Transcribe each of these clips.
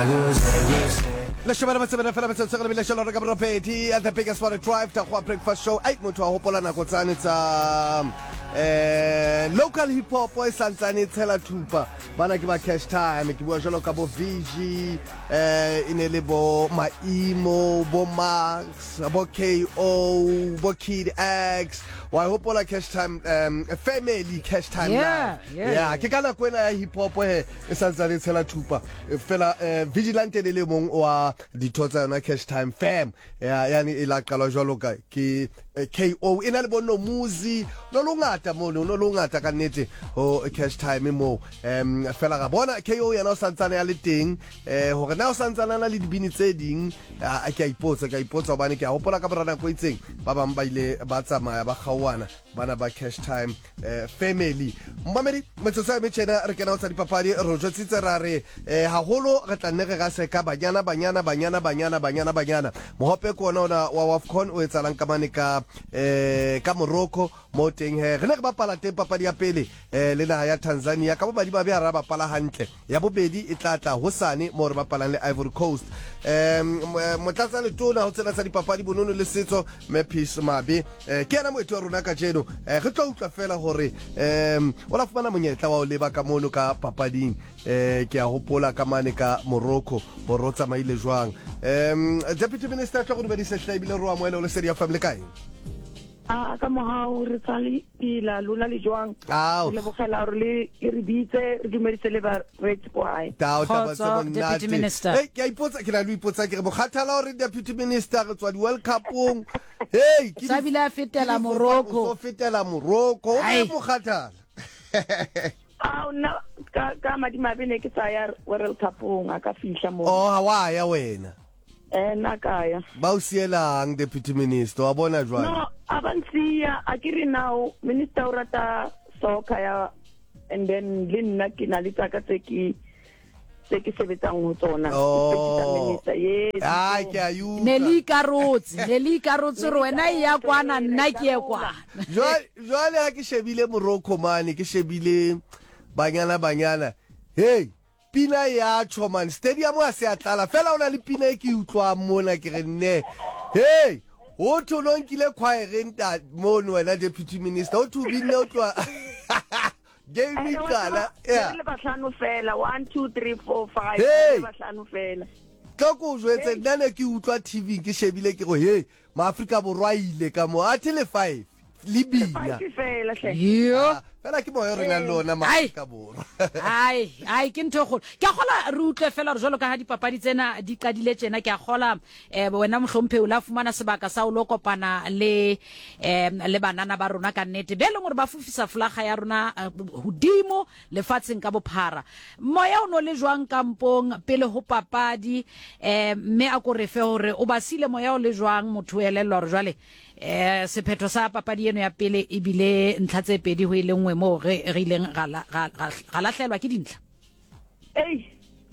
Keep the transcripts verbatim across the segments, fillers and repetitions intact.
Let's show them seven fela betsa tsegela bile shalo re ka propeti at the biggest for the drive ta go breakfast show eight motho a hopola nako tsane tsa eh local hip hop o santsane tshela thupa bana ke ba cash time ke bua jalo ka bo V G eh inele bo Maimo bo Max bo K O bo Kid X wa hopola cash time um family cash time yeah yeah yeah ke kana kwena ya hip hop he e santsane tshela thupa fela vigilante le le mong wa ditotsa yona cash time fam ya yani ila qala jwalo ka ke K O ina le bono muzi no lungata mo no lungata ka nete ho cash time mo em fela ga bona K O yana santsana ya le teng eh hore na o santsana na le dibini tse ding a ke ipotsa ka ipotsa bana ke a hopola ka brana ko itseng ba bang ba ile ba tsamaya ba kgawana bana ba cash time family mmamedi metsotsa me tshena re kena o tsa dipapadi ro jotsitse ra re ha holo re tla nne re ga se ka banyana banyana banyana banyana banyana banyana mohope ko ona wa Wafcon o etsalang ka mane ka eh ka Morocco mo teng he re ne re bapala teng papadi ya pele eh le naha ya Tanzania ka bobadi ba be ra bapala hantle ya bobedi e tlatla hosane mo re bapalang le Ivory Coast em motlatsa le tona ho tsena tsa dipapadi bonono le setso Mapis Mabe eh ke yana moeto rona ka jeno eh re tlo utlwa fela hore em o la fumana monyetla wa o leba ka mono ka papading eh ke a hopola ka mane ka Morocco bo rotsa maile jwang em deputy minister tlo go di se hlaibile ro amoela le se dia family kae ah ka mohau re tsali ila luna le jwang le bogela re le re bitse re dumedise le ba re tspoai tao taba tsa deputy minister hey ke ipotsa ke la lu ipotsa ke re bokhathala hore deputy minister re tswa di world cupong hey ke sabila fetela Morocco so fetela Morocco o bokhathala ah na ka ka madima bene ke tsaya world cupong aka fihla mo oh hawa ya wena eh nakaya ba o sielang deputy minister wa bona jwang no abantsiya akiri now minister urata soka ya and then linna ke na le tsaka tse ke tse ke sebetsang ho tsona minister yes ah ke ayu neli karotsi neli karotsi ro wena ya kwana nna ke ye kwana jwale jwale ha ke shebile Morocco mane ke shebile banyana banyana hey pina ya Choman stadium wa se atlala fela ona le pina e ke utlwa mona ke re nne hey o to no nkile khwaerenta mono wena deputy minister o to binne o twa game ikala yeah le bahlano fela one two three four five le bahlano fela tloko jwetse nna ke utlwa T V ke shebile ke go hey ma Afrika borwa ile ka mo athi le five libina fela hle yo fela ke mo re nna lona ma Afrika borwa ai ai ke ntho go ke gola re utlwe fela re jolo ka ha dipapadi tsena di qadile tsena ke a gola eh wena mohlomphe o la fumana sebaka sa o lo kopana le em le banana ba rona ka nnete be leng gore ba fufisa flaga ya rona hodimo le fatseng ka bophara moya o no le jwang kampong pele ho papadi eh me a go re fe hore o basile moya o le jwang motho elelwa re jwale eh sephetho sa papadi eno ya pele e bile ntlha tse pedi ho ile nngwe mo re re ileng ga ga lahlelwa ke dintlha ei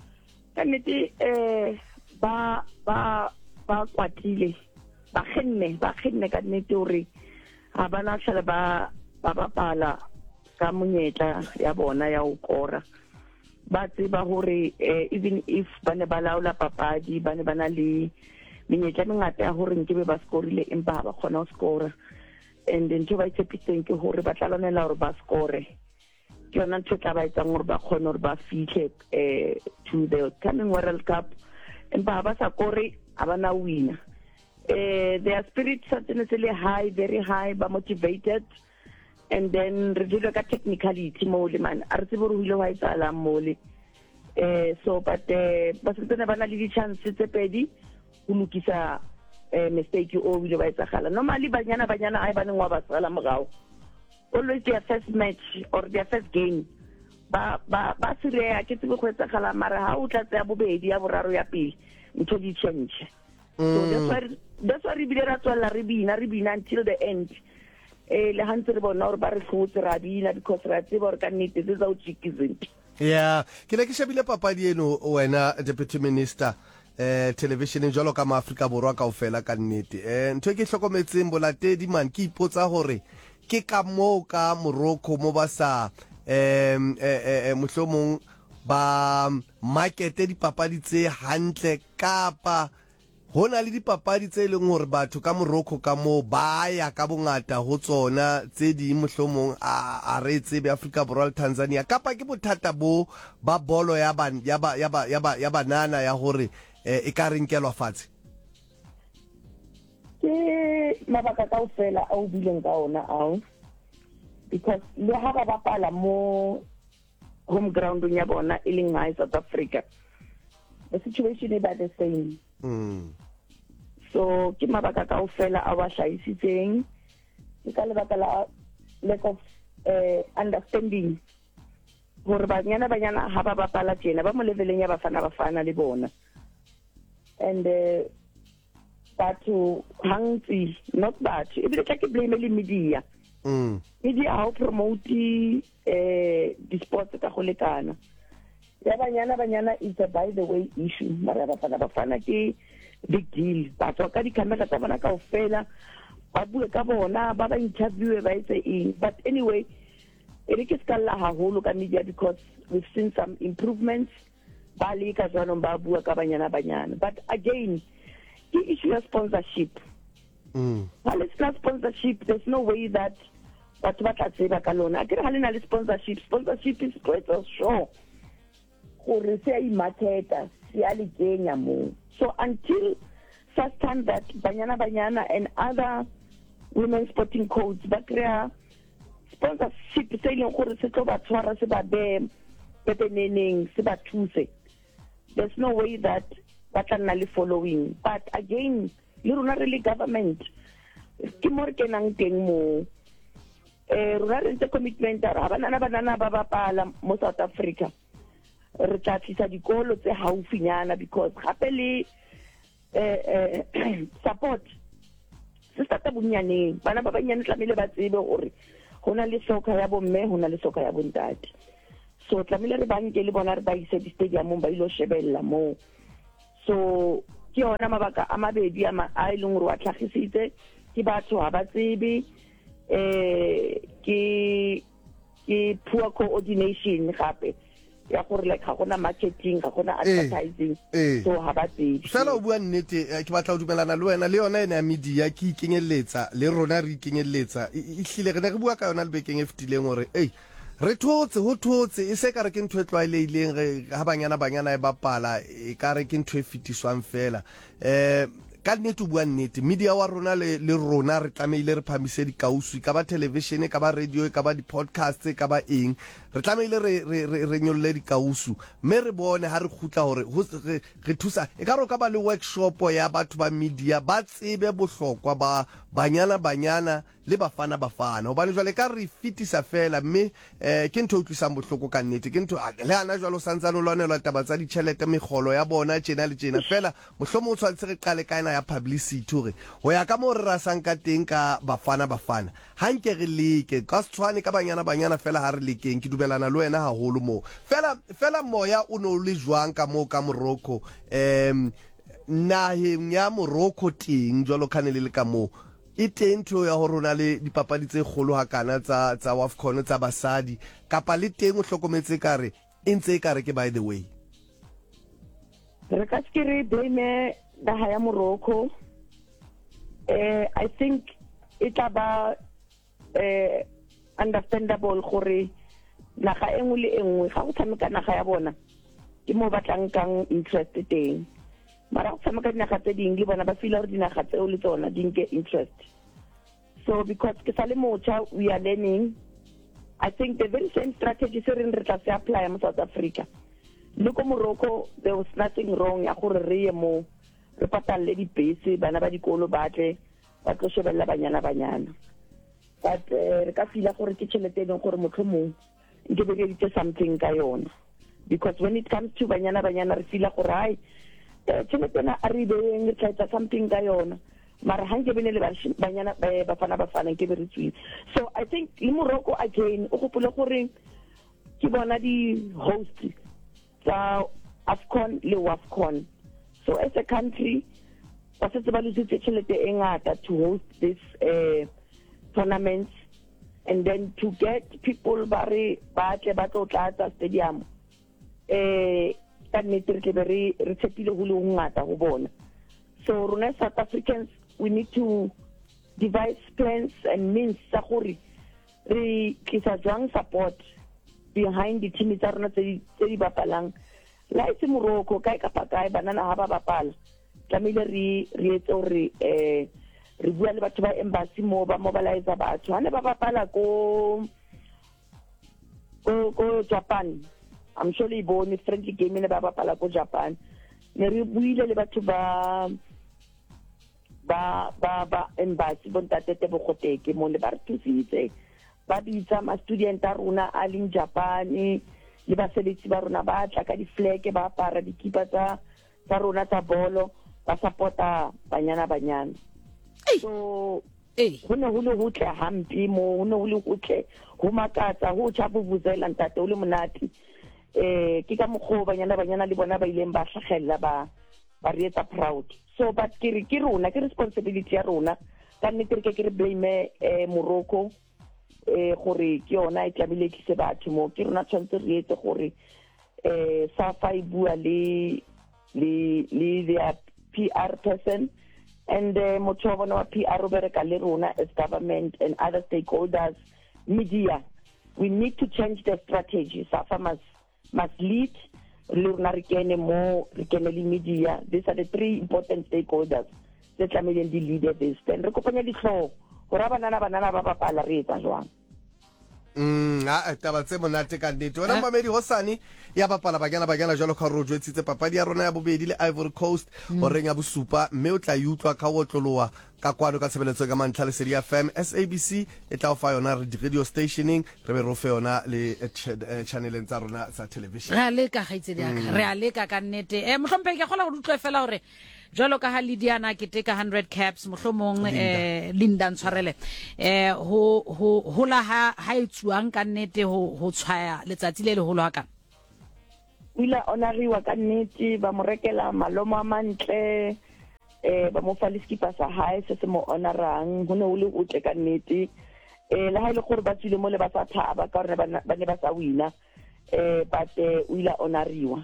kanete eh ba ba ba kwatile ba kgenne ba kgenne ka nnete hore ha bana tshela ba ba bapala ka monyetla ya bona ya ukora ba tseba hore even if bane ba laola papadi bane bana le menyetla mengata ya hore nke be ba scorile empa ba khona ho scora and then ba itshepitseng ke hore ba tlalonela hore ba score ke yona ntho tla ba etsang hore ba khona hore ba fihle eh to the coming World Cup empa ba sa score abana winner eh their spirits are really high very high ba motivated and then re dilo ka technicality mo le man a re tsebo re hile wa itsala mo le eh so but eh ba tsena bana le di chance tse pedi o lokisa eh mistake o ile ba etsagala normally banyana banyana ai baneng wa ba tsala mogao always their first match or their first game ba ba ba sire a ke tsebe go etsagala mara ha o tla tsaya bobedi ya boraro ya pele ntho di change so that's why that's why re bile ra tswala re bina re bina until the end eh le hantse re bona hore ba re khotse ra bina because ra tseba hore ka nnete tse tsa o tshikizeng yeah ke le ke shebile papadi eno wena deputy minister eh television jalo ka ma Afrika borwa ka ofela ka nnete eh ntwe ke hlokometseng bolatedi man ke ipotsa hore ke ka mo ka Morocco mo ba sa em eh eh mohlomong ba market dipapadi tse hantle kapa hona le dipapadi tse leng hore batho ka Morocco ka mo ba ya ka bongata ho tsona tse di mohlomong a re tsebe Africa Borwa Tanzania kapa ke bothata bo ba bolo ya ba ya ba ya ba ya ba ya banana ya hore e ka rinkelwa fatshe ke mabaka kaofela a o bileng ka ona ao because le ha ba bapala mo home ground ya bona e leng high South Africa the situation is about the same. Mm. So ke mabaka kaofela a wa hlaisitseng ke ka lebaka la lack of uh, understanding hore banyana banyana ha ba bapala tjena ba mo leveleng ya bafana bafana le bona and uh, batho hangtsi not batho e bile tla ke blame le media. Mm. Media ha o promote eh di sports ka go lekana ya banyana banyana is a by the way issue mara bafana bafana ke big deal batho ka di camera tsa bona kaofela ba bue ka bona ba ba interview ba itse eng but anyway it is kala haholo ka media because we've seen some improvements ba le ka jwana ba bua ka banyana banyana but again the issue of sponsorship. Mm. Well, it's not sponsorship. There's no way that but what I say back alone. I can have a sponsorship. Sponsorship is quite a show. So until such time that Banyana Banyana and other women's sporting codes, but there sponsorship saying there's no way that that are following. But again, you're not really government. Ke more kenang teng mo eh rona re ntse commitment ra banana banana ba bapala mo South Africa re tla tlisa dikolo tse haufinyana because gape le eh support se stata bonyaneng bana ba banyane tlamile ba tsebe hore hona le soka ya bomme hona le soka ya bontate so tlamile re banke le bona re ba ise di stadium ba ilo shebella mo so ke ona mabaka a mabedi a a ileng re wa tlhagisitse ke batho ha ba tsebe eh ke ke poor coordination gape ya gore like ga gona marketing ga gona advertising so ha ba tsebe fela o bua nnete ke batla o dumelana le wena le yona ene ya media ke ikenyeletsa le rona re ikenyeletsa e hlile re ne re bua ka yona le bekeng e fetileng hore ei re thotse ho thotse e se ka re ke ntwe tlwaelehileng re ha banyana banyana e bapala e ka re ke ntwe fetiswang fela eh ka nnete o bua nnete media wa rona le le rona re tlameile re phamise dikausu ka ba television ka ba radio ka ba di podcast ka ba eng re tlameile re re re nyolle dikausu me re bone ha re khutla hore re thusa e ka ro ka ba le workshop ya batho ba media ba tsebe bohlokwa ba banyana banyana le bafana bafana hobane jwale ka re fitisa fela mme eh ke ntho utlwisang bohloko ka nnete ke ntho le ana jwalo santsane lwanelwa taba tsa ditšhelete megolo ya bona tjena le tjena fela mohlomo o tshwantse re qale ka ena ya publicity hore ho ya ka mo re rasang ka teng ka bafana bafana ha nke re leke ka tshwane ka banyana banyana fela ha re lekeng ke dubelana le wena haholo mo fela fela moya o no le jwang ka mo ka Morocco em naheng ya Morocco teng jwalo kanele le ka mo e teng ntho ya hore rona le dipapadi tse kgolo hakana tsa tsa WAFCON tsa basadi kapa le teng o hlokometse kare e ntse e kare ke by the way re ka skere blame naha ya Morocco eh I think it aba eh understandable gore naga engwe le engwe ga go tshameka naga ya bona ke mo batlang kang interest teng mara go tshameka dinaga tse ding le bona ba feel gore dinaga tseo le tsona di nke interest so because ke sale mocha we are learning I think the very same strategy se re re tla se apply mo South Africa le ko Morocco there was nothing wrong ya gore re ye mo re patalle di base bana ba dikolo ba tle ba tlo shebella banyana banyana but re ka fila gore ke tšhelete eno gore motlhomong nke be ke ditse something ka yona because when it comes to banyana banyana re fila gore hai tšhelete na a re beng re tla something ka yona mara hanke bene le banyana bafana bafana ke be re tswile so I think le Morocco again o gopole gore ke bona di host tsa AFCON le WAFCON so as a country ba se ba lositse tšhelete e ngata to host this uh, tournaments and then to get people ba re ba tle ba tlo tlatsa stadium eh ka nnete re tle re re tshepile go le go ngata go bona. So rona South Africans, we need to devise plans and means sa gore re tlisa jwang support behind the team tsa rona tse di bapalang. La itse Morocco kae kapa kae banana ha ba bapala tlamile re re etse gore eh re bua le batho ba embassy mo ba mobilize batho ha ne ba bapala ko ko ko Japan. I'm sure le bone friendly game ne ba bapala ko Japan. Ne re buile le batho ba ba ba ba embassy bontatete bogoteke mo le ba re thusitse ba bitsa ma student a rona a leng Japan le ba seletsi ba rona ba tla ka di flag ba apara di kipa tsa tsa rona tsa bolo ba supporta banyana banyana. So eh hona ho le ho tle hampi mo hona ho le ho tle ho makatsa ho tsa bubuzela ntate o le monate eh ke ka mogho banyana banyana le bona ba ileng ba hlagella ba ba re etsa proud. So but ke re ke rona ke responsibility ya rona ka nnete re ke ke re blame eh Morocco eh gore ke yona e tlamile ke se batho mo ke rona tshwantse re etse gore eh Safa e bua le le le their P R person and uh, motho wa bona wa P R o bereka le rona as government and other stakeholders, media. We need to change the strategy. Safa must must lead le rona re kene mo re kene le media. These are the three important stakeholders that tlamile di leader this then re kopanya ditlho gore banana banana ba bapala re etsa jwang. Mm a taba tse monate ka nnete wena Mamedi Hosane ya bapala banyana banyana jalo ka ro jwetsitse papadi ya rona ya bobedi le Ivory Coast o reng ya bosupa mme o tla yutlwa ka wotloloa ka kwano ka tshebeletso ka mantla le City F M S A B C e tla o fa yona radio stationing re be ro fe yona le channeleng tsa rona tsa television ra le ka gaitse dia re a le ka ka nnete e mohlompe ke gola go utlwe fela hore jalo ka ha Lidiana ke teka one hundred caps mohlomong eh Linda Ntshwarele eh ho ho hola ha ha itsuang ka nnete ho ho tshwaya letsatsi le le holo ha kana ila onariwa ka nnete ba morekela malomo a mantle eh ba mo fa le skipa sa hae se se mo onarang ho ne o le utle ka nnete eh le ha ile gore ba tsile mo le ba sa thaba ka gore ba ne ba sa wina eh but o ila onariwa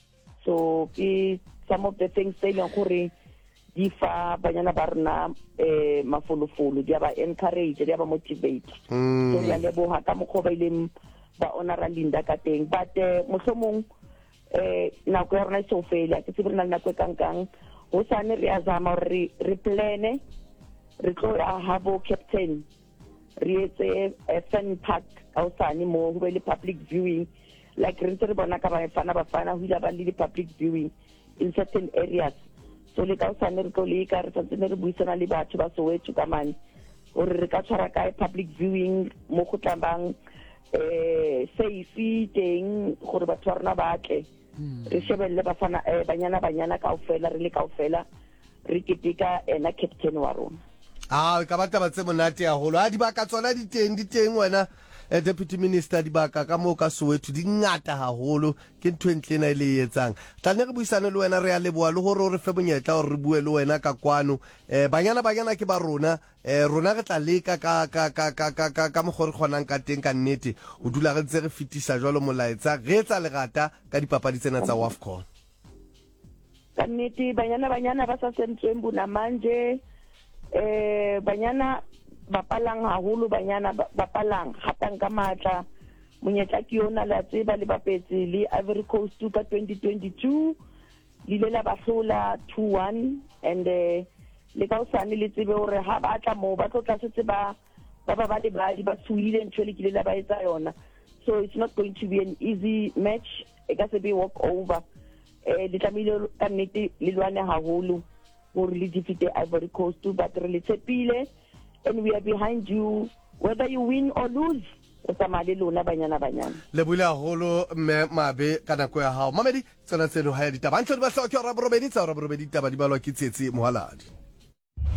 so ke some of the things they leng gore di fa banyana ba rena eh mafolofolo di ba encourage di ba motivate so ya le bo ha ka mokgo ba ile ba honora Linda ka teng but mohlomong eh na go rena so fela ke tsebana na go kankang o sane re azama re re plane re tlo ha bo captain re etse fan park o sane mo go le public viewing like re tsere bona ka ba fana ba fana ho ila ba le public viewing in certain areas. So le ka usane re go le ka re tsene re buisana le batho ba Soweto ka mane gore re ka tshwara ka public viewing mo go tlambang eh safe teng gore batho rena ba tle re shebelle ba fana banyana banyana kaofela re le kaofela re keteka ena captain wa rona ah ka batla ba tse monate ya holo ha di ba ka tsona di teng di teng wena eh, deputy minister di baka ka mo ka Soweto di ngata haholo ke ntwe ntle na ile etsang tla ne re buisane le wena re ya leboa le hore re fe bonyetla hore re bue le wena ka kwano eh banyana banyana ke ba rona eh rona re tla leka ka ka ka ka ka ka ka mo gore khonang ka teng ka nnete o dula re ntse re fitisa jwalo molaetsa re etsa lerata ka dipapadi tsena tsa WAFCON ka nnete banyana banyana ba sa sentsweng bona manje eh banyana bapalang haholo banyana bapalang hatang ka matla monyetla ke yona la tseba le bapetse le Ivory Coast ka twenty twenty-two le le la bahlola two one and eh le ka usane le tsebe hore ha ba tla mo ba tlo tla se ba ba ba ba le ba di ba suile ntshwele ke le la ba etsa yona so it's not going to be an easy match e ka se be walk over eh le tlamile ka nnete le lwane haholo gore le defeat Ivory Coast but re le tshepile and we are behind you whether you win or lose o tsamale lona banyana banyana le bula holo me mabe kana ko ya hao Mamedi tsena tseno ha ya ditaba ntse di ba hloka ra borobedi tsa ra borobedi taba di balwa ke tsetsi mohaladi